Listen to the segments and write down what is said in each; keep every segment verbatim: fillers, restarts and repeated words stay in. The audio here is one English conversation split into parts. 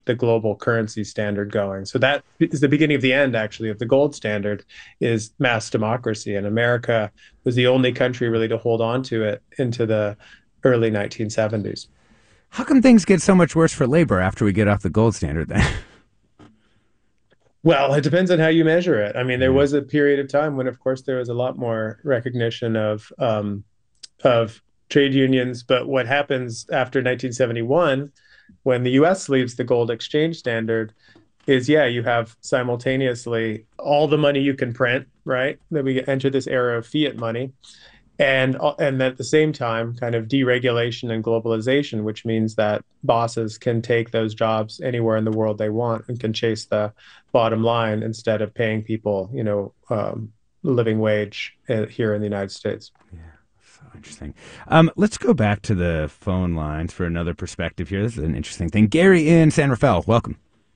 the global currency standard going. So that is the beginning of the end, actually, of the gold standard is mass democracy. And America was the only country really to hold on to it into the early nineteen seventies. How come things get so much worse for labor after we get off the gold standard then? Well, it depends on how you measure it. I mean, there Yeah. was a period of time when, of course, there was a lot more recognition of um, of trade unions. But what happens after nineteen seventy-one, when the U S leaves the gold exchange standard, is yeah, you have simultaneously all the money you can print, right? Then we enter this era of fiat money, and and at the same time kind of deregulation and globalization, which means that bosses can take those jobs anywhere in the world they want and can chase the bottom line instead of paying people, you know, um, living wage uh, here in the United States. Yeah. So interesting. Um, let's go back to the phone lines for another perspective here. This is an interesting thing. Gary in San Rafael, welcome.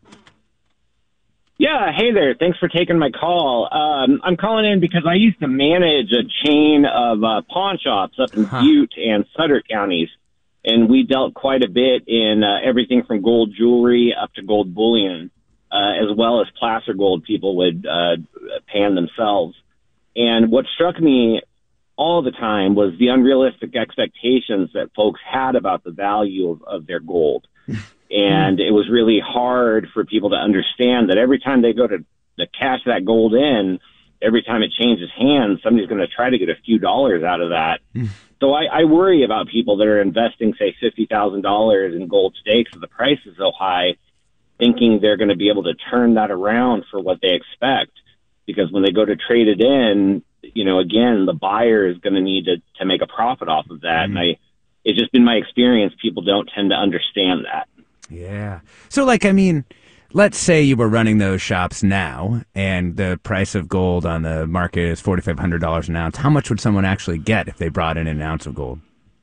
Yeah, hey there. Thanks for taking my call. Um, I'm calling in because I used to manage a chain of uh, pawn shops up in Huh. Butte and Sutter counties, and we dealt quite a bit in uh, everything from gold jewelry up to gold bullion, uh, as well as placer gold people would uh, pan themselves. And what struck me all the time was the unrealistic expectations that folks had about the value of, of their gold. And it was really hard for people to understand that every time they go to, to cash that gold in, every time it changes hands, somebody's going to try to get a few dollars out of that. So I, I worry about people that are investing, say, fifty thousand dollars in gold stakes if the price is so high, thinking they're going to be able to turn that around for what they expect. Because when they go to trade it in, you know, again, the buyer is going to need to, to make a profit off of that. Mm-hmm. And I, it's just been my experience, people don't tend to understand that. Yeah. So, like, I mean, let's say you were running those shops now and the price of gold on the market is four thousand five hundred dollars an ounce. How much would someone actually get if they brought in an ounce of gold?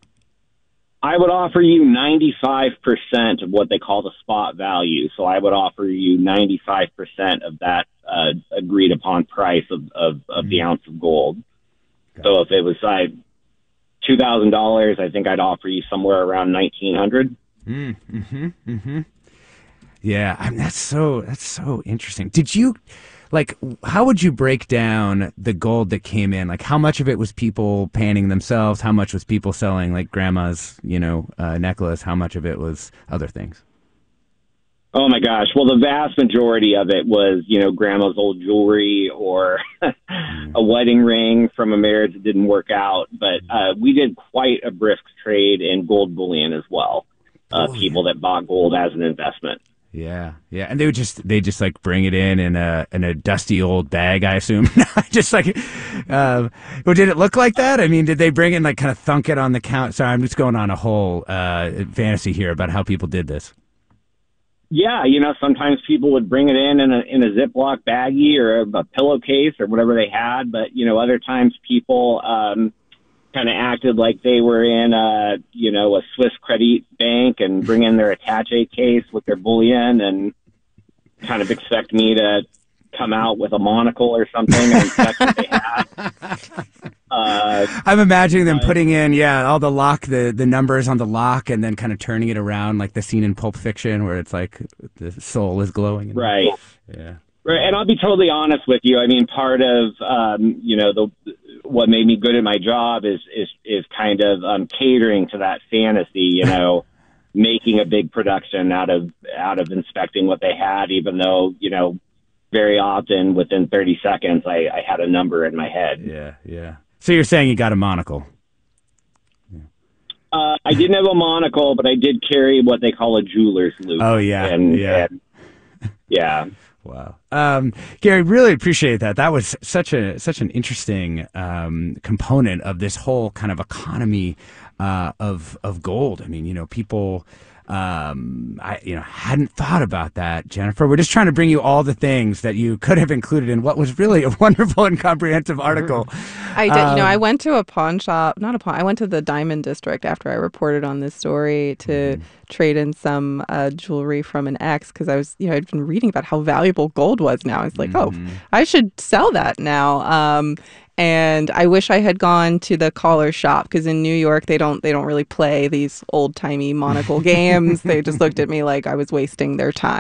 I would offer you ninety-five percent of what they call the spot value. So I would offer you ninety-five percent of that uh, agreed upon price of, of, of mm-hmm. the ounce of gold. Got so it. If it was like two thousand dollars, I think I'd offer you somewhere around nineteen hundred dollars. Mm, mm-hmm, mm-hmm. Yeah, I mean, that's so that's so interesting. Did you, like, how would you break down the gold that came in? Like, how much of it was people panning themselves? How much was people selling, like, grandma's, you know, uh, necklace? How much of it was other things? Oh, my gosh. Well, the vast majority of it was, you know, grandma's old jewelry or mm. a wedding ring from a marriage that didn't work out. But uh, we did quite a brisk trade in gold bullion as well. Uh, oh, people yeah. that bought gold as an investment. Yeah, yeah, and they would just they just like bring it in in a in a dusty old bag, I assume. Just like, um, well, did it look like that? I mean, did they bring it and like kind of thunk it on the count? Sorry, I'm just going on a whole uh, fantasy here about how people did this. Yeah, you know, sometimes people would bring it in in a in a Ziploc baggie or a, a pillowcase or whatever they had, but you know, other times people. Um, kind of acted like they were in a, you know, a Swiss credit bank and bring in their attaché case with their bullion and kind of expect me to come out with a monocle or something and inspect what they had. Uh, I'm imagining them uh, putting in, yeah, all the lock, the, the numbers on the lock and then kind of turning it around like the scene in Pulp Fiction where it's like the soul is glowing. Right. Yeah. Right. And I'll be totally honest with you. I mean, part of, um, you know, the, what made me good at my job is, is, is kind of um, catering to that fantasy, you know, making a big production out of, out of inspecting what they had, even though, you know, very often within thirty seconds, I, I had a number in my head. Yeah. Yeah. So you're saying you got a monocle? Yeah. Uh, I didn't have a monocle, but I did carry what they call a jeweler's loop. Oh, yeah. And, yeah. And, yeah. Wow. Um, Gary, really appreciate that. That was such a such an interesting um, component of this whole kind of economy uh, of of gold. I mean, you know, people um, I you know hadn't thought about that, Jennifer. We're just trying to bring you all the things that you could have included in what was really a wonderful and comprehensive article. I did. Um, you know, I Um, went to a pawn shop, not a pawn. I went to the Diamond District after I reported on this story to mm-hmm. trade in some uh, jewelry from an ex because I was, you know, I'd been reading about how valuable gold was. Now I was like, mm-hmm. oh, I should sell that now. Um, And I wish I had gone to the collar shop, because in New York they don't they don't really play these old timey monocle games. They just looked at me like I was wasting their time.